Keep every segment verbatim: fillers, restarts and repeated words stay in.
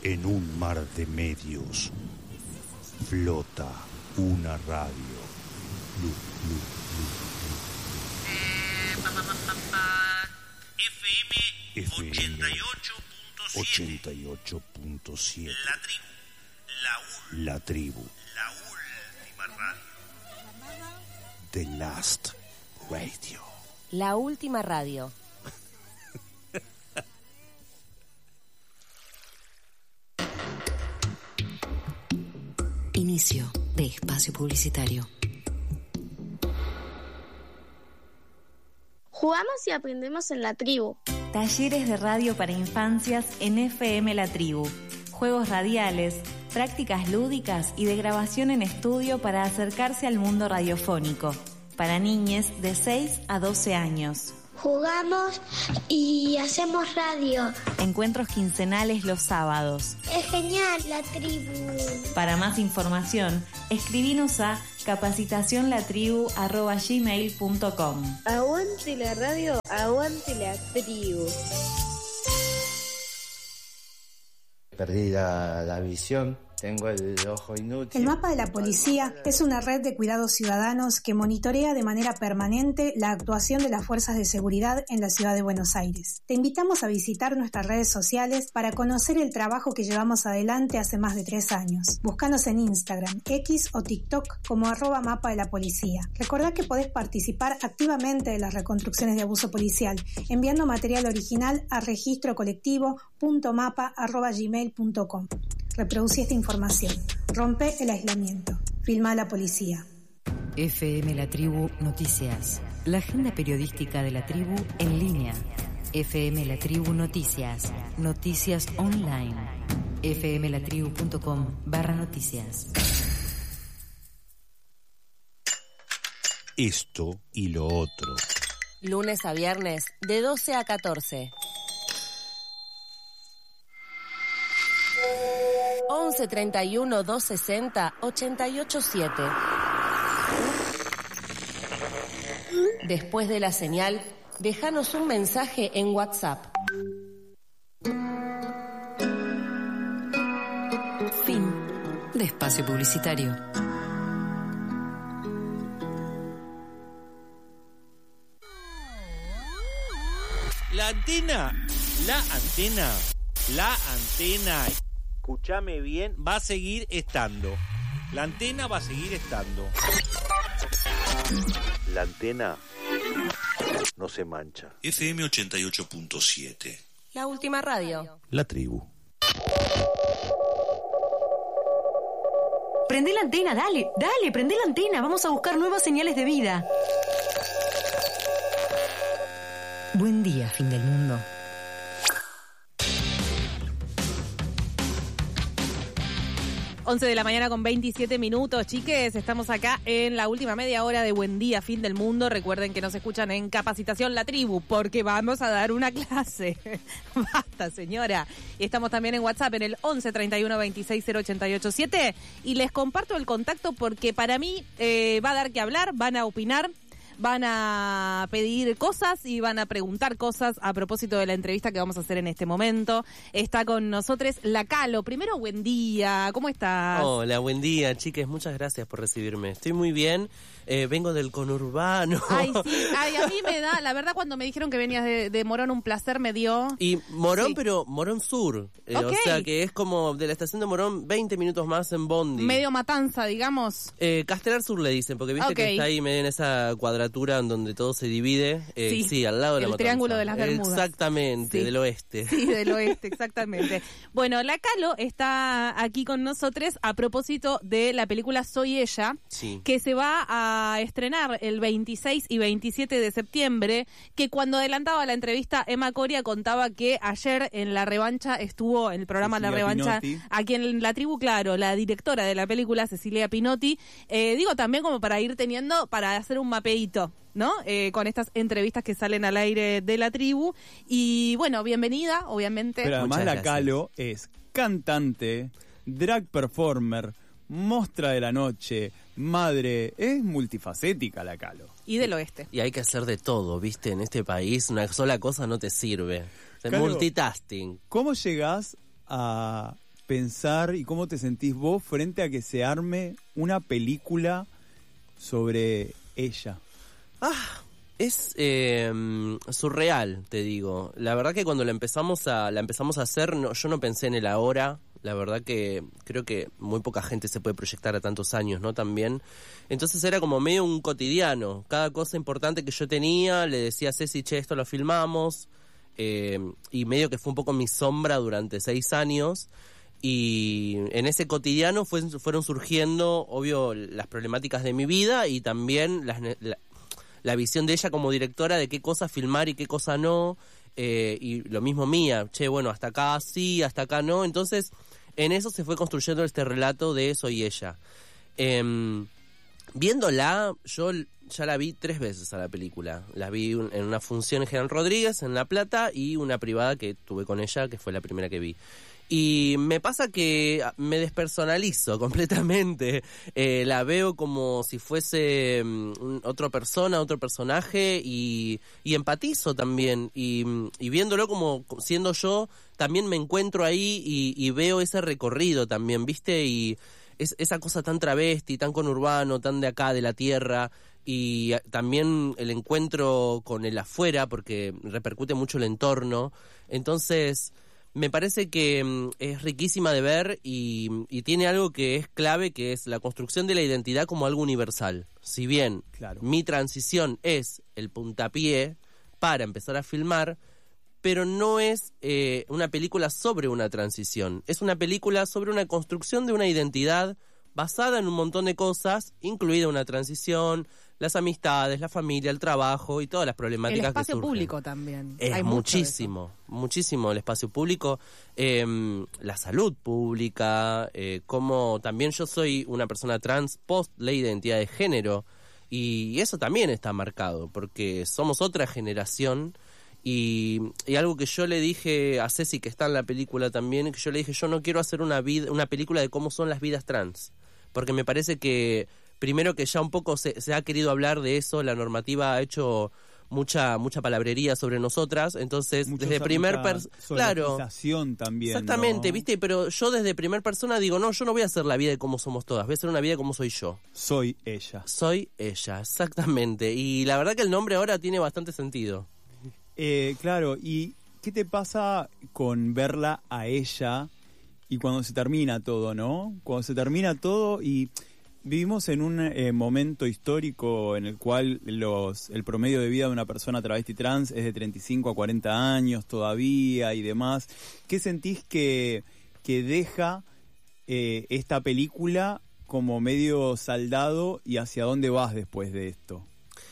En un mar de medios flota una radio. Lu, lu, lu, lu. Eh, pa, pa, pa, pa, pa. F M ochenta y ocho punto siete. La tribu. La, ul- La tribu. la última radio. The Last Radio. La última radio. Inicio de espacio publicitario. Jugamos y aprendemos en la tribu. Talleres de radio para infancias en F M La Tribu. Juegos radiales, prácticas lúdicas y de grabación en estudio para acercarse al mundo radiofónico. Para niñes de seis a doce años. Jugamos y hacemos radio. Encuentros quincenales los sábados. Es genial la tribu. Para más información, escribinos a capacitacionlatribu arroba gmail punto com. Aguante la radio, aguante la tribu. Perdí la, la visión, tengo el ojo inútil. El mapa de la policía es una red de cuidados ciudadanos que monitorea de manera permanente la actuación de las fuerzas de seguridad en la ciudad de Buenos Aires. Te invitamos a visitar nuestras redes sociales para conocer el trabajo que llevamos adelante hace más de tres años. Búscanos en Instagram, X o TikTok como arroba mapa de la policía. Recordá que podés participar activamente de las reconstrucciones de abuso policial enviando material original a registro colectivo punto mapa arroba gmail punto com. Reproducí esta información. Rompe el aislamiento. Filma a la policía. F M La Tribu Noticias. La agenda periodística de la tribu en línea. F M La Tribu Noticias. Noticias online. f m la tribu punto com barra noticias. Esto y lo otro. Lunes a viernes de doce a catorce. once treinta y uno, doscientos sesenta, ochenta y ocho siete. Después de la señal, déjanos un mensaje en WhatsApp. Fin de espacio publicitario. La antena, la antena, la antena. Escúchame bien, va a seguir estando. La antena va a seguir estando. La antena no se mancha. F M ochenta y ocho punto siete. La última radio. La tribu. Prendé la antena, dale, dale, prendé la antena. Vamos a buscar nuevas señales de vida. Buen día, fin del mundo. once de la mañana con veintisiete minutos, chiques, estamos acá en la última media hora de Buen Día, Fin del Mundo. Recuerden que nos escuchan en Capacitación La Tribu, porque vamos a dar una clase. Basta, señora. Y estamos también en WhatsApp en el once treinta y uno veintiséis cero ochenta y ocho siete. Y les comparto el contacto porque para mí eh, va a dar que hablar, van a opinar, van a pedir cosas y van a preguntar cosas a propósito de la entrevista que vamos a hacer en este momento. Está con nosotros la Calo. Primero, buen día. ¿Cómo estás? Hola, buen día, chicas. Muchas gracias por recibirme. Estoy muy bien. Eh, vengo del conurbano. Ay, sí. Ay, a mí me da, la verdad, cuando me dijeron que venías de, de Morón, un placer me dio. Y Morón, sí. Pero Morón Sur. Eh, okay. O sea, que es como de la estación de Morón, veinte minutos más en Bondi. Medio Matanza, digamos. Eh, Castelar Sur le dicen, porque viste okay. que está ahí medio en esa cuadratura en donde todo se divide. Eh, sí. sí, al lado de la El Matanza. Triángulo de las Bermudas. Exactamente, sí. Del oeste. Sí, del oeste, exactamente. Bueno, la Calo está aquí con nosotros a propósito de la película Soy Ella, sí. que se va a estrenar el veintiséis y veintisiete de septiembre, que cuando adelantaba la entrevista, Emma Coria contaba que ayer en La Revancha estuvo, en el programa Cecilia La Revancha, Pinotti. Aquí en La Tribu, claro, la directora de la película, Cecilia Pinotti, eh, digo también como para ir teniendo, para hacer un mapeíto, ¿no? Eh, con estas entrevistas que salen al aire de La Tribu. Y bueno, bienvenida, obviamente. Pero además la Calo es cantante, drag performer, mostra de la noche, madre, es multifacética la Calo. Y del oeste. Y hay que hacer de todo, ¿viste? En este país una sola cosa no te sirve. O sea, Calo, multitasking. ¿Cómo llegás a pensar y cómo te sentís vos frente a que se arme una película sobre ella? Ah, es eh, surreal, te digo. La verdad que cuando la empezamos a la empezamos a hacer, no, yo no pensé en el ahora. La verdad que creo que muy poca gente se puede proyectar a tantos años, ¿no? También. Entonces era como medio un cotidiano. Cada cosa importante que yo tenía, le decía a Ceci, che, esto lo filmamos. Eh, y medio que fue un poco mi sombra durante seis años. Y en ese cotidiano fue, fueron surgiendo, obvio, las problemáticas de mi vida y también las, la, la visión de ella como directora de qué cosa filmar y qué cosa no. Eh, y lo mismo mía, che, bueno, hasta acá sí, hasta acá no. Entonces, en eso se fue construyendo este relato de Soy ella. Eh, viéndola, yo ya la vi tres veces a la película. La vi en una función en General Rodríguez, en La Plata, y una privada que tuve con ella, que fue la primera que vi. Y me pasa que me despersonalizo completamente. Eh, la veo como si fuese um, otra persona, otro personaje, y, y empatizo también. Y, y viéndolo como siendo yo, también me encuentro ahí y, y veo ese recorrido también, ¿viste? Y es, esa cosa tan travesti, tan conurbano, tan de acá, de la tierra. Y también el encuentro con el afuera, porque repercute mucho el entorno. Entonces, me parece que um, es riquísima de ver y, y tiene algo que es clave, que es la construcción de la identidad como algo universal. Si bien claro, mi transición es el puntapié para empezar a filmar, pero no es eh, una película sobre una transición. Es una película sobre una construcción de una identidad basada en un montón de cosas, incluida una transición, las amistades, la familia, el trabajo y todas las problemáticas que surgen. El espacio público también. Es Hay muchísimo, muchísimo el espacio público, eh, la salud pública, eh, como también yo soy una persona trans post ley de identidad de género, y eso también está marcado, porque somos otra generación. Y, y algo que yo le dije a Ceci, que está en la película también, que yo le dije, yo no quiero hacer una vida, una película de cómo son las vidas trans, porque me parece que primero que ya un poco se, se ha querido hablar de eso, la normativa ha hecho mucha mucha palabrería sobre nosotras, entonces mucho desde primer persona, claro, también, exactamente, ¿no? ¿Viste? Pero yo desde primer persona digo, no, yo no voy a hacer la vida de cómo somos todas, voy a hacer una vida de cómo soy yo. Soy ella. Soy ella, exactamente. Y la verdad que el nombre ahora tiene bastante sentido. Eh, claro, ¿y qué te pasa con verla a ella y cuando se termina todo, no? Cuando se termina todo y vivimos en un eh, momento histórico en el cual los el promedio de vida de una persona travesti trans es de treinta y cinco a cuarenta años todavía y demás. ¿Qué sentís que, que deja eh, esta película como medio saldado y hacia dónde vas después de esto?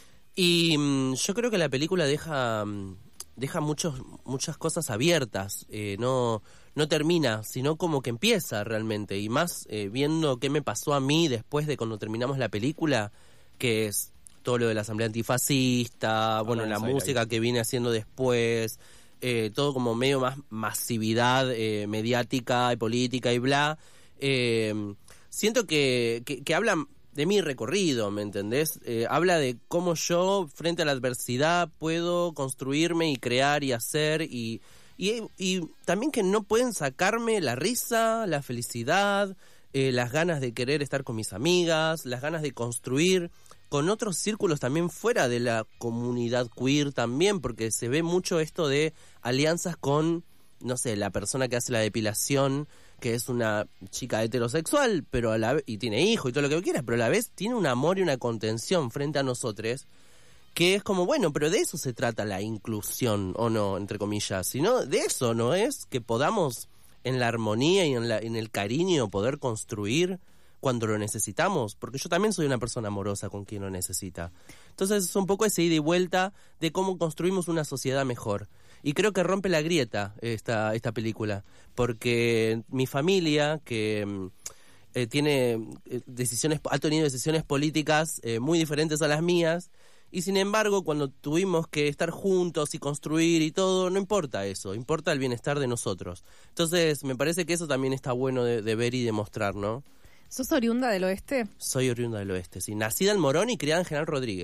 Y mmm, yo creo que la película deja deja muchos muchas cosas abiertas, eh, no no termina, sino como que empieza realmente, y más eh, viendo qué me pasó a mí después de cuando terminamos la película, que es todo lo de la asamblea antifascista, ah, bueno, la música ahí que vine haciendo después, eh, todo como medio más masividad eh, mediática y política y bla, eh, siento que, que, que hablan de mi recorrido, ¿me entendés? Eh, habla de cómo yo, frente a la adversidad, puedo construirme y crear y hacer, y, y, y también que no pueden sacarme la risa, la felicidad, eh, las ganas de querer estar con mis amigas, las ganas de construir con otros círculos también fuera de la comunidad queer también, porque se ve mucho esto de alianzas con, no sé, la persona que hace la depilación, que es una chica heterosexual, pero a la vez, y tiene hijos y todo lo que quieras, pero a la vez tiene un amor y una contención frente a nosotros, que es como, bueno, pero de eso se trata la inclusión, o no, entre comillas, sino de eso, ¿no? Es que podamos en la armonía y en, la, en el cariño poder construir cuando lo necesitamos, porque yo también soy una persona amorosa con quien lo necesita. Entonces es un poco ese ida y vuelta de cómo construimos una sociedad mejor. Y creo que rompe la grieta esta esta película, porque mi familia, que eh, tiene decisiones, ha tenido decisiones políticas eh, muy diferentes a las mías, y sin embargo, cuando tuvimos que estar juntos y construir y todo, no importa eso, importa el bienestar de nosotros. Entonces, me parece que eso también está bueno de, de ver y de mostrar, ¿no? ¿Sos oriunda del oeste? Soy oriunda del oeste, sí. Nacida en Morón y criada en General Rodríguez.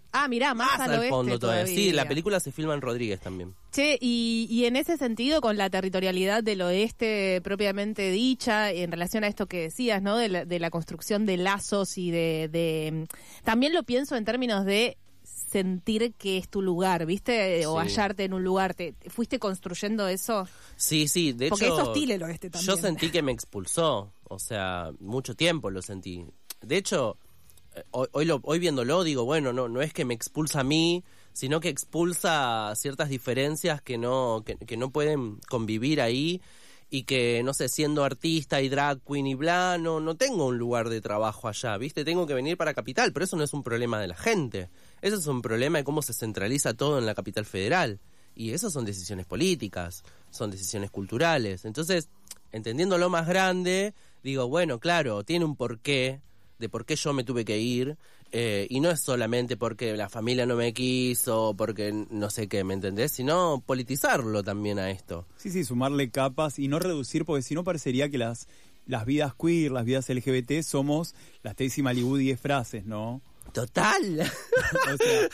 Ah, mirá, más, más al, al oeste fondo todavía. todavía. Sí, la película se filma en Rodríguez también. Che, y, y en ese sentido, con la territorialidad del oeste propiamente dicha, en relación a esto que decías, ¿no? De la, de la construcción de lazos y de, de... También lo pienso en términos de sentir que es tu lugar, ¿viste? O Sí. hallarte en un lugar. ¿Te fuiste construyendo eso? Sí, sí, de Porque hecho... es hostil el oeste también. Yo sentí que me expulsó, o sea, mucho tiempo lo sentí. De hecho, hoy, hoy, lo, hoy viéndolo digo, bueno, no, no es que me expulsa a mí, sino que expulsa ciertas diferencias que no, que, que no pueden convivir ahí y que, no sé, siendo artista y drag queen y bla, no, no tengo un lugar de trabajo allá, ¿viste? Tengo que venir para Capital, pero eso no es un problema de la gente. Eso es un problema de cómo se centraliza todo en la Capital Federal. Y eso son decisiones políticas, son decisiones culturales. Entonces, entendiendo lo más grande, digo, bueno, claro, tiene un porqué de por qué yo me tuve que ir, eh, y no es solamente porque la familia no me quiso, porque no sé qué, ¿me entendés? Sino politizarlo también a esto. Sí, sí, sumarle capas y no reducir, porque si no parecería que las, las vidas queer, las vidas L G B T somos las Stacy Malibu diez frases, ¿no? Total. O sea,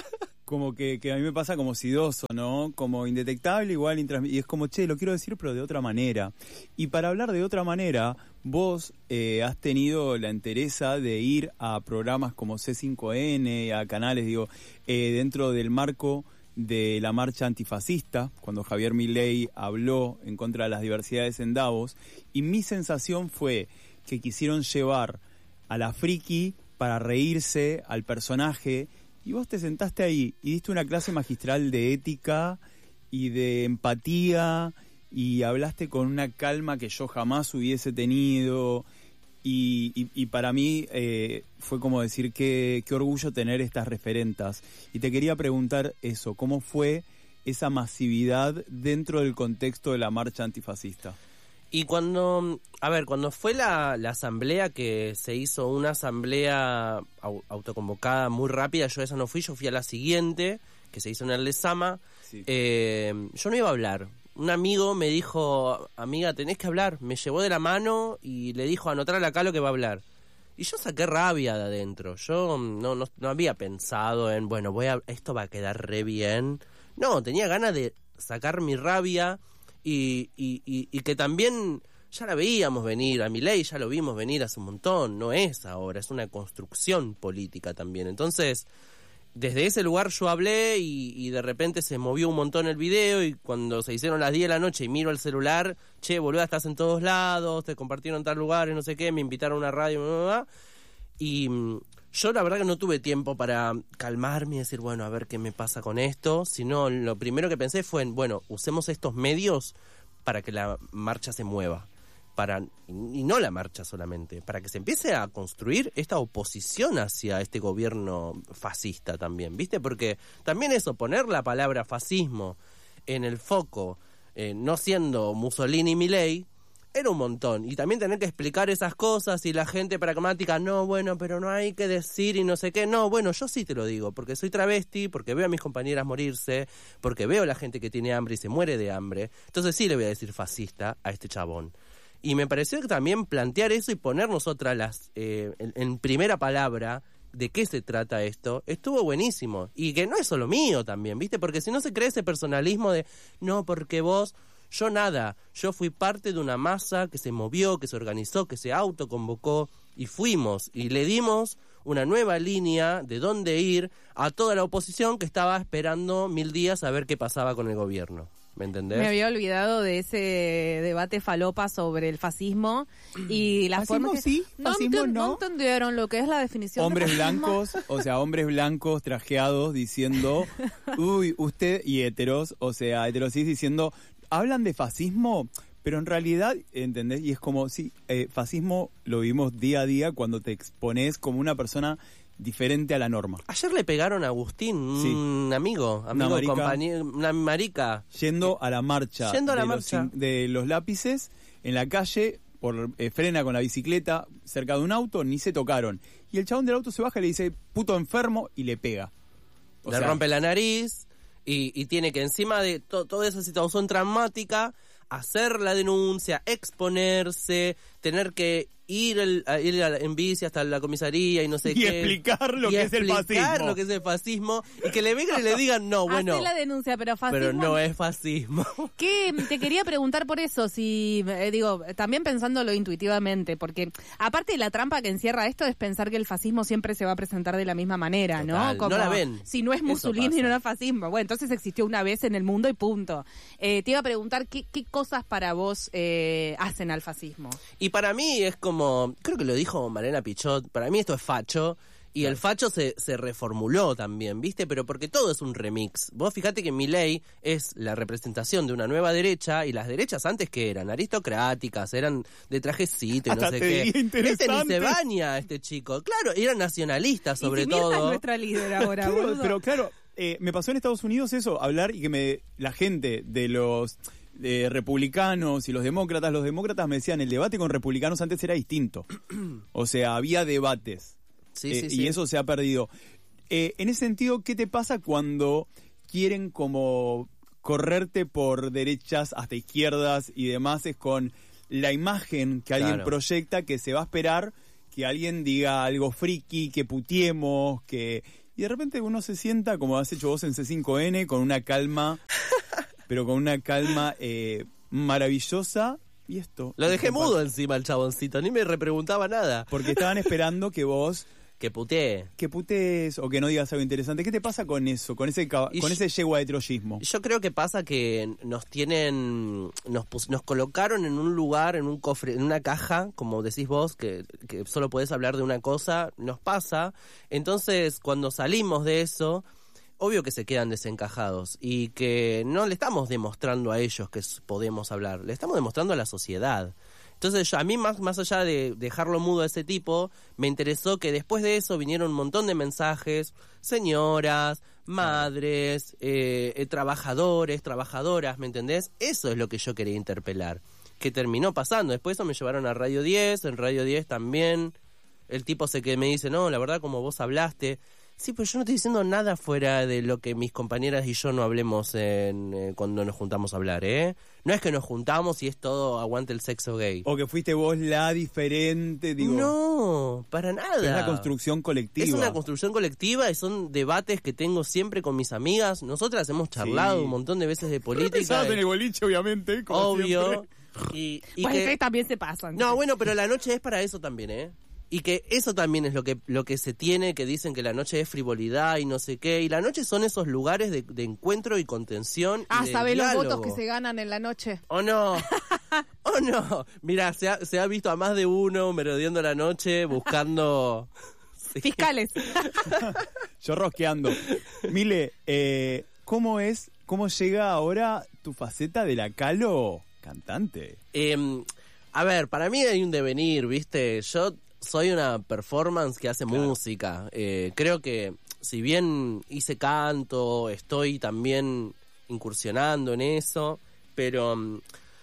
como que, que a mí me pasa como sidoso, ¿no? Como indetectable, igual, intransmi- y es como, che, lo quiero decir, pero de otra manera. Y para hablar de otra manera, vos eh, has tenido la entereza de ir a programas como C cinco N, a canales, digo, eh, dentro del marco de la marcha antifascista, cuando Javier Milei habló en contra de las diversidades en Davos, y mi sensación fue que quisieron llevar a la friki para reírse al personaje, y vos te sentaste ahí y diste una clase magistral de ética y de empatía y hablaste con una calma que yo jamás hubiese tenido y, y, y para mí eh, fue como decir que qué orgullo tener estas referentas. Y te quería preguntar eso, ¿cómo fue esa masividad dentro del contexto de la marcha antifascista? Y cuando, a ver, cuando fue la, la asamblea, que se hizo una asamblea au, autoconvocada muy rápida, yo a esa no fui, yo fui a la siguiente, que se hizo en el Lezama, sí. eh, yo no iba a hablar. Un amigo me dijo, amiga, tenés que hablar, me llevó de la mano y le dijo, anotar acá lo que va a hablar. Y yo saqué rabia de adentro, yo no, no, no había pensado en, bueno, voy a, esto va a quedar re bien. No, tenía ganas de sacar mi rabia. Y, y, y, y que también ya la veíamos venir, a Milei ya lo vimos venir hace un montón, no es ahora, es una construcción política también. Entonces, desde ese lugar yo hablé y, y de repente se movió un montón el video y cuando se hicieron las diez de la noche y miro el celular, che, boluda, estás en todos lados, te compartieron tal lugar y no sé qué, me invitaron a una radio, bla, bla, bla, y yo la verdad que no tuve tiempo para calmarme y decir, bueno, a ver qué me pasa con esto, sino lo primero que pensé fue en, bueno, usemos estos medios para que la marcha se mueva, para y no la marcha solamente, para que se empiece a construir esta oposición hacia este gobierno fascista también, ¿viste? Porque también eso, poner la palabra fascismo en el foco, eh, no siendo Mussolini y Milei, era un montón. Y también tener que explicar esas cosas y la gente pragmática, no, bueno, pero no hay que decir y no sé qué. No, bueno, yo sí te lo digo, porque soy travesti, porque veo a mis compañeras morirse, porque veo a la gente que tiene hambre y se muere de hambre. Entonces sí le voy a decir fascista a este chabón. Y me pareció que también plantear eso y poner nosotras las, eh, en, en primera palabra de qué se trata esto, estuvo buenísimo. Y que no es solo mío también, ¿viste? Porque si no se cree ese personalismo de, no, porque vos... Yo nada, yo fui parte de una masa que se movió, que se organizó, que se autoconvocó y fuimos y le dimos una nueva línea de dónde ir a toda la oposición que estaba esperando mil días a ver qué pasaba con el gobierno. ¿Me entendés? Me había olvidado de ese debate falopa sobre el fascismo y las ¿Fascismo formas que sí? no, ¿Fascismo enten- no? no entendieron lo que es la definición Hombres de fascismo. blancos, o sea, hombres blancos trajeados diciendo, uy, usted, y heteros, o sea, heterosis diciendo, hablan de fascismo, pero en realidad, ¿entendés? Y es como, sí, eh, fascismo lo vimos día a día cuando te expones como una persona diferente a la norma. Ayer le pegaron a Agustín, Sí. un amigo, Una amigo, marica. compañero, una marica. Yendo a la marcha, Yendo a la de, marcha. Los, de los lápices en la calle, por eh, frena con la bicicleta cerca de un auto, ni se tocaron. Y el chabón del auto se baja y le dice, puto enfermo, y le pega. O le sea, rompe la nariz y, y tiene que encima de to- toda esa situación traumática hacer la denuncia, exponerse, tener que ir, el, a, ir a, en bici hasta la comisaría y no sé y qué. Explicar lo y que explicar es el fascismo. lo que es el fascismo. Y que le vengan y le digan, no, bueno. Hacé la denuncia, pero fascismo. Pero no es fascismo. ¿Qué? Te quería preguntar por eso, si, eh, digo, también pensándolo intuitivamente, porque aparte de la trampa que encierra esto es pensar que el fascismo siempre se va a presentar de la misma manera, Total, ¿no? Como, no la ven. Si no es Mussolini, no es fascismo. Bueno, entonces existió una vez en el mundo y punto. Eh, te iba a preguntar, ¿qué, qué cosas para vos eh, hacen al fascismo? Y para mí es como, creo que lo dijo Mariana Pichot, para mí esto es facho, y claro. El facho se, se reformuló también, ¿viste? Pero porque todo es un remix. Vos fíjate que Milei es la representación de una nueva derecha, y las derechas antes que eran aristocráticas, eran de trajecito y no sé qué. Este ni se baña, este chico. Claro, eran nacionalistas sobre y si Mirta todo. Es nuestra líder ahora, claro, boludo. Pero claro, eh, me pasó en Estados Unidos eso, hablar y que me la gente de los... de republicanos y los demócratas, los demócratas me decían, el debate con republicanos antes era distinto. O sea, había debates. Sí, eh, sí, y sí. eso se ha perdido. Eh, en ese sentido, ¿qué te pasa cuando quieren como correrte por derechas hasta izquierdas y demás? Es con la imagen que alguien Claro. proyecta, que se va a esperar que alguien diga algo friki, que putiemos, que... Y de repente uno se sienta, como has hecho vos en C cinco N, con una calma... pero con una calma eh, maravillosa. Y esto... Lo dejé mudo encima el chaboncito, ni me repreguntaba nada. Porque estaban esperando que vos... Que putee. Que putees o que no digas algo interesante. ¿Qué te pasa con eso? Con ese con yo, ese yegua de troyismo. Yo creo que pasa que nos tienen... Nos, pus, nos colocaron en un lugar, en un cofre, en una caja, como decís vos, que, que solo podés hablar de una cosa. Nos pasa. Entonces, cuando salimos de eso... Obvio que se quedan desencajados y que no le estamos demostrando a ellos que podemos hablar, le estamos demostrando a la sociedad. Entonces yo, a mí más, más allá de dejarlo mudo a ese tipo, me interesó que después de eso vinieron un montón de mensajes, señoras, madres, eh, eh, trabajadores, trabajadoras, ¿me entendés? Eso es lo que yo quería interpelar, que terminó pasando. Después eso me llevaron a Radio diez, en Radio diez también, el tipo se que me dice, no, la verdad como vos hablaste... Sí, pero yo no estoy diciendo nada fuera de lo que mis compañeras y yo no hablemos en, eh, cuando nos juntamos a hablar, ¿eh? No es que nos juntamos y es todo aguante el sexo gay. O que fuiste vos la diferente, digo... No, para nada. Es una construcción colectiva. Es una construcción colectiva y son debates que tengo siempre con mis amigas. Nosotras hemos charlado sí. un montón de veces de política. Pensabas en el boliche, obviamente, como obvio. Siempre. Y, y pues que... también se pasan. No, bueno, pero la noche es para eso también, ¿eh? Y que eso también es lo que lo que se tiene, que dicen que la noche es frivolidad y no sé qué. Y la noche son esos lugares de, de encuentro y contención. Ah, y ¿sabés los diálogo. votos que se ganan en la noche? ¿O no? ¿O no? Mira, se ha, se ha visto a más de uno merodeando la noche buscando... Sí. Fiscales. Yo rosqueando. Mile, eh, ¿cómo es, cómo llega ahora tu faceta de la Calo cantante? Eh, a ver, para mí hay un devenir, ¿viste? Yo... Soy una performance que hace claro. música. Eh, creo que si bien hice canto, estoy también incursionando en eso, pero um,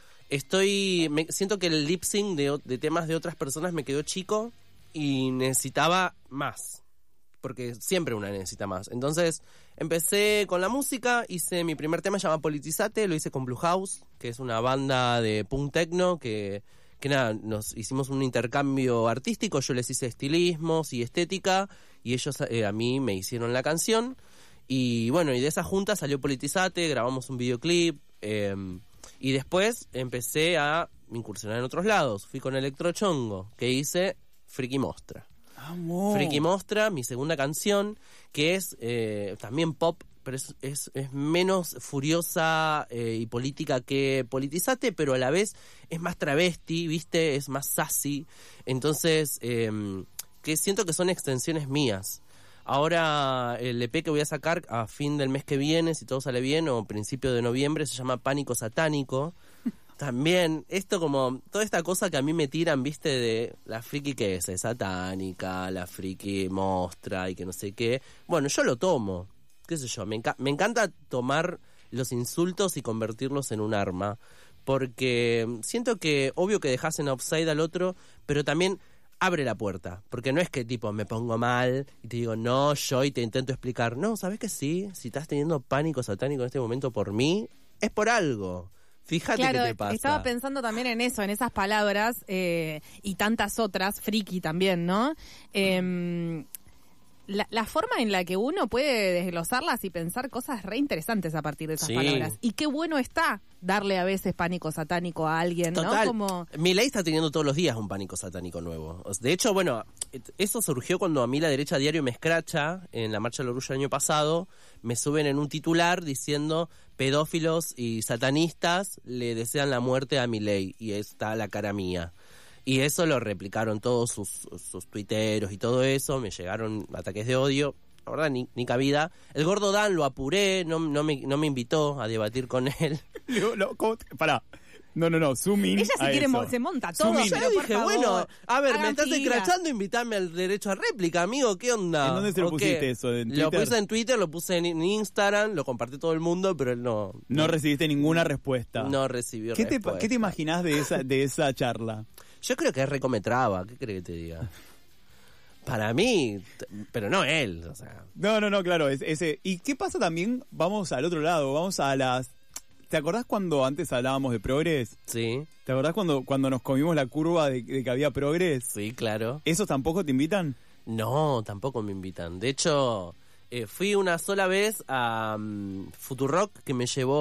estoy me, siento que el lip sync de, de temas de otras personas me quedó chico y necesitaba más, porque siempre una necesita más. Entonces empecé con la música, hice mi primer tema, se llama Politizate, lo hice con Blue House, que es una banda de punk techno que... que nada, nos hicimos un intercambio artístico, yo les hice estilismos y estética, y ellos eh, a mí me hicieron la canción, y bueno, y de esa junta salió Politizate, grabamos un videoclip, eh, y después empecé a incursionar en otros lados, fui con Electrochongo, que hice Friki Mostra. ¡Vamos! Friki Mostra, mi segunda canción, que es eh, también pop, pero es, es, es menos furiosa eh, y política que Politizate, pero a la vez es más travesti, ¿viste? Es más sassy. Entonces, eh, que siento que son extensiones mías. Ahora, el E P que voy a sacar a fin del mes que viene, si todo sale bien, o principio de noviembre, se llama Pánico Satánico. También, esto como, toda esta cosa que a mí me tiran, ¿viste? De la friki que es, es satánica, la friki mostra y que no sé qué. Bueno, yo lo tomo. Qué sé yo, me, enca- me encanta tomar los insultos y convertirlos en un arma, porque siento que, obvio que dejas en offside al otro, pero también abre la puerta, porque no es que tipo me pongo mal y te digo no, yo y te intento explicar, no, ¿sabes que sí? Si estás teniendo pánico satánico en este momento por mí, es por algo. Fíjate claro, qué te pasa. Estaba pensando también en eso, en esas palabras eh, y tantas otras, friki también, ¿no? Eh, la, la forma en la que uno puede desglosarlas y pensar cosas re interesantes a partir de esas Sí. palabras. Y qué bueno está darle a veces pánico satánico a alguien, Total. ¿no? Como... Milei está teniendo todos los días un pánico satánico nuevo. De hecho, bueno, eso surgió cuando a mí la derecha diario me escracha en la Marcha del Orgullo el año pasado. Me suben en un titular diciendo pedófilos y satanistas le desean la muerte a Milei y está la cara mía. Y eso lo replicaron todos sus, sus tuiteros y todo eso. Me llegaron ataques de odio. La verdad, ni, ni cabida. El gordo Dan lo apuré, no, no, me, no me invitó a debatir con él. Lo- lo- ¿cómo te- Pará. No, no, no, zoom in Ella se a quiere eso. mo- se monta todo, Zoom in. pero Yo por dije, favor, bueno, a ver, me hagan estás fila. escrachando, invitame al derecho a réplica, amigo, ¿qué onda? ¿En dónde se lo ¿O qué? pusiste eso? ¿En Lo Twitter? puse en Twitter, lo puse en Instagram, lo compartió todo el mundo, pero él no... No recibiste ninguna respuesta. No recibió ¿Qué te, respuesta. ¿Qué te imaginás de esa, de esa charla? Yo creo que es recometraba, ¿qué crees que te diga? Para mí, t- pero no él, o sea... No, no, no, claro. Es, ese. ¿Y qué pasa también? Vamos al otro lado, vamos a las... ¿Te acordás cuando antes hablábamos de progres? Sí. ¿Te acordás cuando, cuando nos comimos la curva de, de que había progres? Sí, claro. ¿Esos tampoco te invitan? No, tampoco me invitan. De hecho, eh, fui una sola vez a um, Futurock, que me llevó